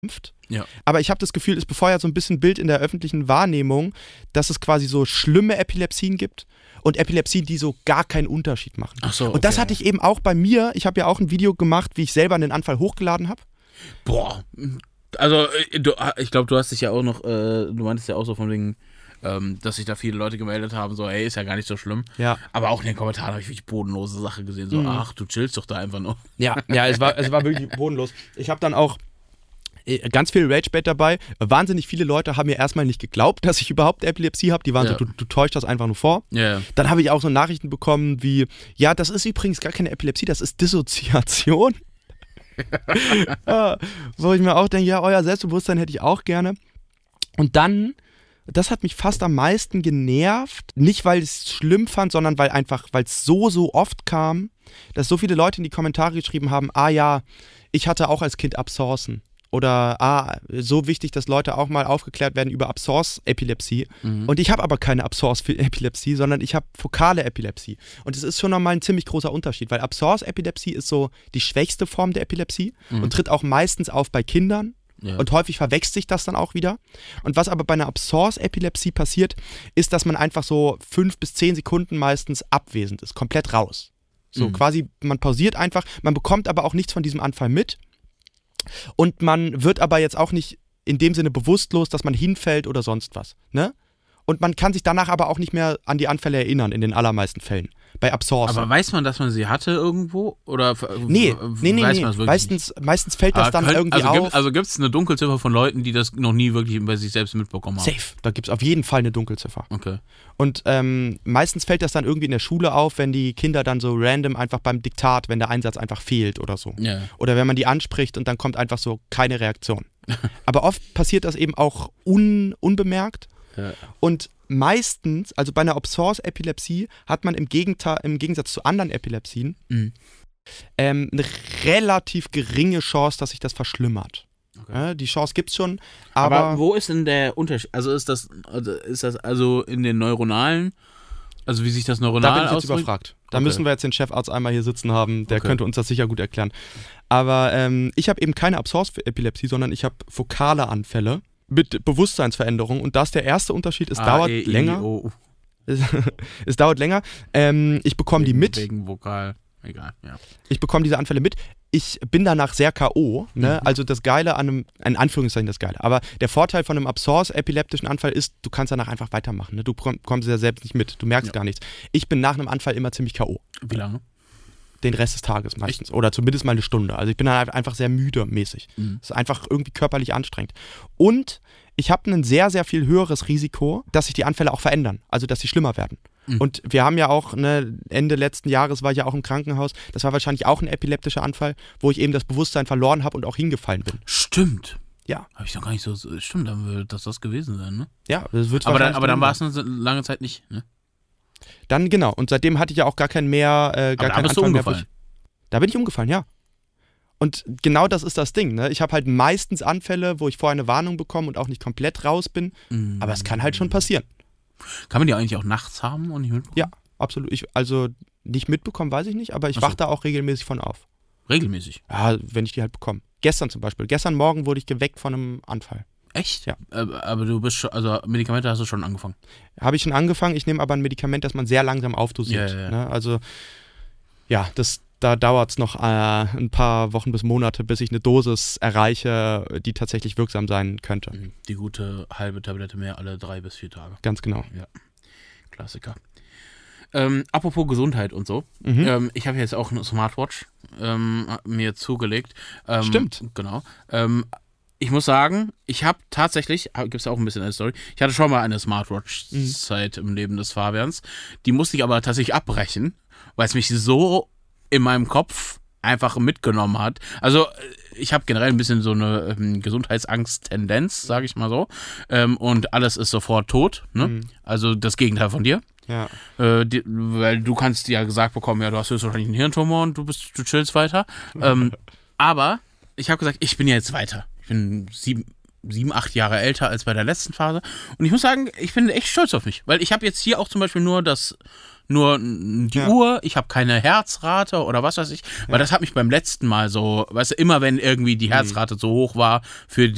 Ja. Aber ich habe das Gefühl, es befeuert so ein bisschen Bild in der öffentlichen Wahrnehmung, dass es quasi so schlimme Epilepsien gibt und Epilepsien, die so gar keinen Unterschied machen. Ach so, und das hatte ich eben auch bei mir. Ich habe ja auch ein Video gemacht, wie ich selber einen Anfall hochgeladen habe. Boah, also ich glaube, du hast dich ja auch noch, du meintest ja auch so von wegen, dass sich da viele Leute gemeldet haben, so, ey, ist ja gar nicht so schlimm. Ja. Aber auch in den Kommentaren habe ich wirklich bodenlose Sachen gesehen, so, ach, du chillst doch da einfach nur. Ja, es war wirklich bodenlos. Ich habe dann auch ganz viel Ragebait dabei. Wahnsinnig viele Leute haben mir erstmal nicht geglaubt, dass ich überhaupt Epilepsie habe. Die waren so, du täuscht das einfach nur vor. Yeah. Dann habe ich auch so Nachrichten bekommen wie, ja, das ist übrigens gar keine Epilepsie, das ist Dissoziation. Ja, wo ich mir auch denke, ja, euer Selbstbewusstsein hätte ich auch gerne. Und dann, das hat mich fast am meisten genervt, nicht weil ich es schlimm fand, sondern weil es so oft kam, dass so viele Leute in die Kommentare geschrieben haben, ja, ich hatte auch als Kind Absorcen. Oder, so wichtig, dass Leute auch mal aufgeklärt werden über Absorce-Epilepsie. Mhm. Und ich habe aber keine Absorce-Epilepsie, sondern ich habe fokale Epilepsie. Und es ist schon nochmal ein ziemlich großer Unterschied, weil Absorce-Epilepsie ist so die schwächste Form der Epilepsie und tritt auch meistens auf bei Kindern. Ja. Und häufig verwechselt sich das dann auch wieder. Und was aber bei einer Absorce-Epilepsie passiert, ist, dass man einfach so 5 bis 10 Sekunden meistens abwesend ist, komplett raus. So quasi, man pausiert einfach, man bekommt aber auch nichts von diesem Anfall mit. Und man wird aber jetzt auch nicht in dem Sinne bewusstlos, dass man hinfällt oder sonst was. Ne? Und man kann sich danach aber auch nicht mehr an die Anfälle erinnern, in den allermeisten Fällen. Bei Absorce. Aber weiß man, dass man sie hatte irgendwo? Oder nee. Weiß man es meistens fällt das dann irgendwie auf. Also gibt es eine Dunkelziffer von Leuten, die das noch nie wirklich bei sich selbst mitbekommen haben? Safe. Da gibt es auf jeden Fall eine Dunkelziffer. Okay. Und meistens fällt das dann irgendwie in der Schule auf, wenn die Kinder dann so random einfach beim Diktat, wenn der Einsatz einfach fehlt oder so. Yeah. Oder wenn man die anspricht und dann kommt einfach so keine Reaktion. Aber oft passiert das eben auch unbemerkt. Ja. Und meistens, also bei einer Absorce-Epilepsie, hat man im Gegensatz zu anderen Epilepsien eine relativ geringe Chance, dass sich das verschlimmert. Okay. Ja, die Chance gibt's schon, aber wo ist denn der Unterschied? Also ist das also in den neuronalen, also wie sich das neuronal ausdrückt? Da bin ich jetzt ausdrückt? überfragt. Da müssen wir jetzt den Chefarzt einmal hier sitzen haben, der könnte uns das sicher gut erklären. Aber ich habe eben keine Absorce-Epilepsie, sondern ich habe fokale Anfälle mit Bewusstseinsveränderung. Und das ist der erste Unterschied. Es dauert länger. Es dauert länger. Ich bekomme die mit. Wegen Vokal. Egal, ja. Ich bekomme diese Anfälle mit. Ich bin danach sehr K.O. Ne? Also das Geile an einem, in Anführungszeichen das Geile, aber der Vorteil von einem Absorce-epileptischen Anfall ist, du kannst danach einfach weitermachen. Ne? Du kommst ja selbst nicht mit. Du merkst gar nichts. Ich bin nach einem Anfall immer ziemlich K.O. Wie lange? Den Rest des Tages meistens. Echt? Oder zumindest mal eine Stunde. Also ich bin dann einfach sehr müde mäßig. Das ist einfach irgendwie körperlich anstrengend. Und ich habe ein sehr, sehr viel höheres Risiko, dass sich die Anfälle auch verändern. Also dass sie schlimmer werden. Und wir haben ja auch, Ende letzten Jahres war ich ja auch im Krankenhaus. Das war wahrscheinlich auch ein epileptischer Anfall, wo ich eben das Bewusstsein verloren habe und auch hingefallen bin. Stimmt. Ja. Habe ich noch gar nicht so. Stimmt, dann wird das gewesen sein, ne? Ja, das wird aber dann war es eine lange Zeit nicht, ne? Dann genau. Und seitdem hatte ich ja auch gar keinen mehr. Da bist du umgefallen. Da bin ich umgefallen, ja. Und genau das ist das Ding, ne? Ich habe halt meistens Anfälle, wo ich vorher eine Warnung bekomme und auch nicht komplett raus bin. Aber es kann halt schon passieren. Kann man die eigentlich auch nachts haben und nicht mitbekommen? Ja, absolut. Also nicht mitbekommen, weiß ich nicht, aber ich wache da auch regelmäßig von auf. Regelmäßig? Ja, wenn ich die halt bekomme. Gestern zum Beispiel. Gestern Morgen wurde ich geweckt von einem Anfall. Echt? Ja. Aber du bist schon, also Medikamente hast du schon angefangen? Habe ich schon angefangen. Ich nehme aber ein Medikament, das man sehr langsam aufdosiert. Ja. Ne? Also, ja, da dauert es noch ein paar Wochen bis Monate, bis ich eine Dosis erreiche, die tatsächlich wirksam sein könnte. Die gute halbe Tablette mehr alle 3 bis 4 Tage. Ganz genau. Ja, Klassiker. Apropos Gesundheit und so. Ich habe jetzt auch eine Smartwatch mir zugelegt. Stimmt. Genau. Ich muss sagen, ich habe tatsächlich, gibt es auch ein bisschen eine Story, ich hatte schon mal eine Smartwatch-Zeit im Leben des Fabians. Die musste ich aber tatsächlich abbrechen, weil es mich so in meinem Kopf einfach mitgenommen hat. Also ich habe generell ein bisschen so eine Gesundheitsangst-Tendenz, sage ich mal so. Und alles ist sofort tot. Ne? Also das Gegenteil von dir. Ja. Weil du kannst ja gesagt bekommen, ja, du hast höchstwahrscheinlich einen Hirntumor und du chillst weiter. Aber ich habe gesagt, ich bin ja jetzt weiter. Ich bin 7, 8 Jahre älter als bei der letzten Phase. Und ich muss sagen, ich bin echt stolz auf mich. Weil ich habe jetzt hier auch zum Beispiel nur die Uhr, ich habe keine Herzrate oder was weiß ich. Weil das hat mich beim letzten Mal so, weißt du, immer wenn irgendwie die Herzrate so hoch war für